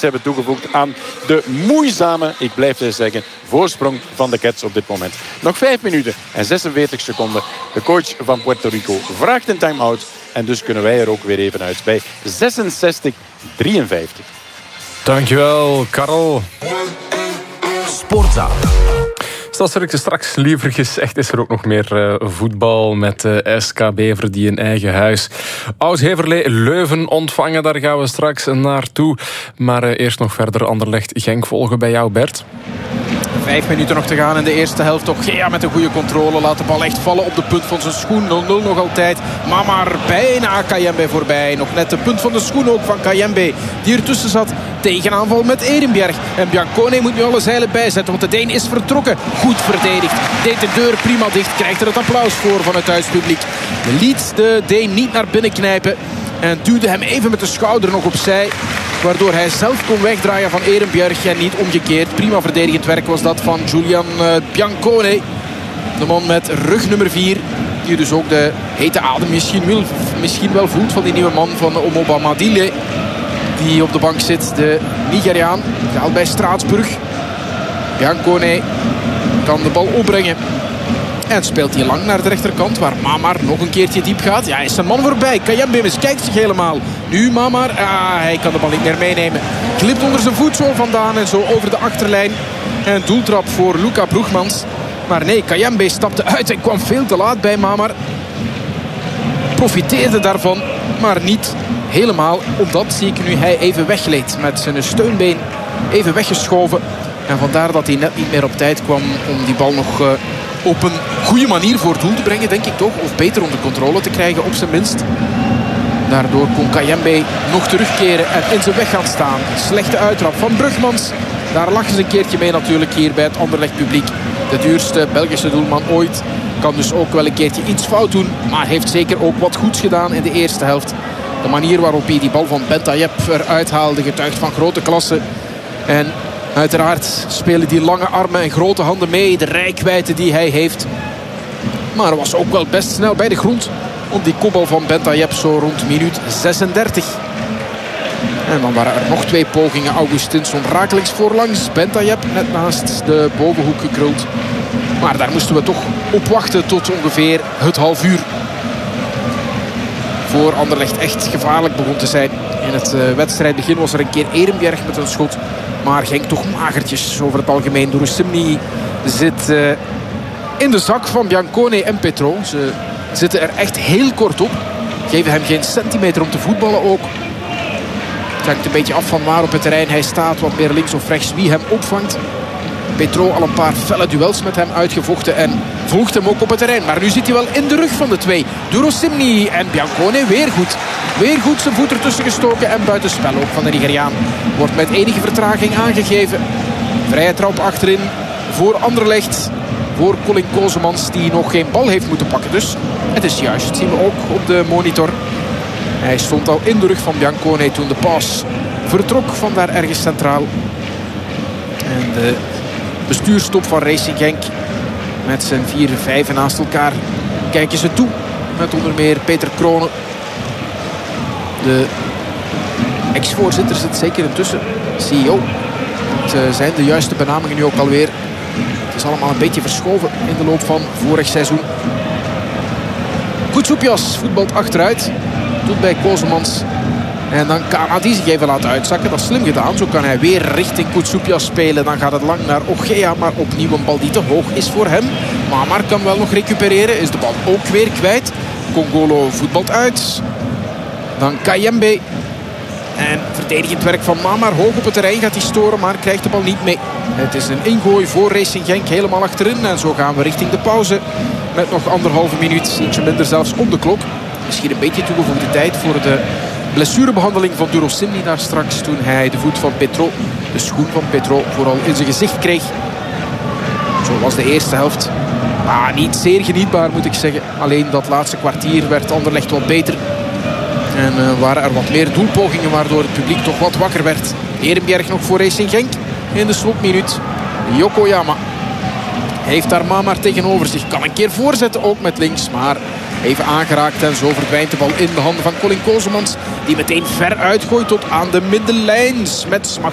hebben toegevoegd aan de moeizame, ik blijf het zeggen, voorsprong van de Cats op dit moment. Nog 5 minuten en 46 seconden. De coach van Puerto Rico vraagt een time-out. En dus kunnen wij er ook weer even uit bij 66-53. Dankjewel, Karel. Sportza. Straks liever gezegd is er ook nog meer voetbal met SK Beveren die in eigen huis Oud-Heverlee Leuven ontvangen. Daar gaan we straks naartoe. Maar eerst nog verder Anderlecht Genk volgen bij jou, Bert. 5 minuten nog te gaan in de eerste helft. Gea met een goede controle. Laat de bal echt vallen op de punt van zijn schoen. 0-0 nog altijd. Maar bijna Kayembe voorbij. Nog net de punt van de schoen ook van Kayembe. Die ertussen zat. Tegenaanval met Erenbjerg. En Biancone moet nu alle zeilen bijzetten. Want de Deen is vertrokken. Goed verdedigd. Deed de deur prima dicht. Krijgt er het applaus voor van het thuispubliek. Liet de Deen niet naar binnen knijpen. En duwde hem even met de schouder nog opzij. Waardoor hij zelf kon wegdraaien van Erenbjerg en niet omgekeerd. Prima verdedigend werk was dat van Julian Biancone. De man met rug nummer 4. Die dus ook de hete adem misschien wel voelt van die nieuwe man van Omoba Madile. Die op de bank zit. De Nigeriaan. Gehaald bij Straatsburg. Biancone kan de bal opbrengen. En speelt hij lang naar de rechterkant. Waar Mamar nog een keertje diep gaat. Ja, is zijn man voorbij. Kayembe miskijkt zich helemaal. Nu Mamar. Hij kan de bal niet meer meenemen. Glipt onder zijn voet zo vandaan. En zo over de achterlijn. En doeltrap voor Luca Brugmans. Maar nee, Kayembe stapte uit en kwam veel te laat bij Mamar. Profiteerde daarvan. Maar niet helemaal. Omdat zie ik nu hij even weggleed. Met zijn steunbeen even weggeschoven. En vandaar dat hij net niet meer op tijd kwam om die bal nog op een goede manier voor het doel te brengen, denk ik toch. Of beter onder controle te krijgen, op zijn minst. Daardoor kon Kayembe nog terugkeren en in zijn weg gaan staan. Slechte uittrap van Brugmans. Daar lachen ze een keertje mee natuurlijk hier bij het Anderlecht publiek. De duurste Belgische doelman ooit. Kan dus ook wel een keertje iets fout doen. Maar heeft zeker ook wat goeds gedaan in de eerste helft. De manier waarop hij die bal van Bentayeb eruit haalde getuigt van grote klasse. En uiteraard spelen die lange armen en grote handen mee. De reikwijdte die hij heeft. Maar was ook wel best snel bij de grond. Op die kopbal van Bentayeb zo rond minuut 36. En dan waren er nog 2 pogingen. Augustinsson rakelings voorlangs. Bentayeb net naast de bovenhoek gekruld. Maar daar moesten we toch op wachten tot ongeveer het half uur. Voor Anderlecht echt gevaarlijk begon te zijn. In het wedstrijdbegin was er een keer Erenbjerg met een schot. Maar Genk toch magertjes over het algemeen. Durosimni zit in de zak van Biancone en Petro. Ze zitten er echt heel kort op. Geven hem geen centimeter om te voetballen ook. Het hangt een beetje af van waar op het terrein hij staat. Wat meer links of rechts wie hem opvangt. Petro al een paar felle duels met hem uitgevochten. En volgt hem ook op het terrein. Maar nu zit hij wel in de rug van de 2. Durosimni en Biancone weer goed. Weer goed zijn voet ertussen gestoken. En buitenspel ook van de Nigeriaan. Wordt met enige vertraging aangegeven. Vrije trap achterin voor Anderlecht. Voor Colin Kozemans die nog geen bal heeft moeten pakken. Dus het is juist. Dat zien we ook op de monitor. Hij stond al in de rug van Biancone toen de paas vertrok. Vandaar ergens centraal. En de bestuurstop van Racing Genk. Met zijn 4-5 naast elkaar kijken ze toe. Met onder meer Peter Kronen. De ex-voorzitter zit zeker intussen. CEO. Het zijn de juiste benamingen nu ook alweer. Het is allemaal een beetje verschoven in de loop van vorig seizoen. Koutsoupias voetbalt achteruit. Doet bij Kozemans. En dan kan hij zich even laten uitzakken. Dat is slim gedaan. Zo kan hij weer richting Koutsoupias spelen. Dan gaat het lang naar Ogea. Maar opnieuw een bal die te hoog is voor hem. Mamar kan wel nog recupereren. Is de bal ook weer kwijt. Kongolo voetbalt uit. Dan Kayembe. En verdedigend werk van Mamar. Hoog op het terrein gaat hij storen. Maar krijgt de bal niet mee. Het is een ingooi voor Racing Genk. Helemaal achterin. En zo gaan we richting de pauze. Met nog 1,5 minuut. Ietsje minder zelfs op de klok. Misschien een beetje toegevoegde tijd voor de blessurebehandeling van Durosimni daar straks. Toen hij de voet van Petro, de schoen van Petro, vooral in zijn gezicht kreeg. Zo was de eerste helft. Maar niet zeer genietbaar moet ik zeggen. Alleen dat laatste kwartier werd Anderlecht wat beter. En waren er wat meer doelpogingen waardoor het publiek toch wat wakker werd. Erenbjerg nog voor Racing Genk in de slotminuut. Yokoyama heeft daar Mamar tegenover zich. Kan een keer voorzetten ook met links. Maar even aangeraakt en zo verdwijnt de bal in de handen van Colin Kozemans. Die meteen ver uitgooit tot aan de middenlijn. Smets mag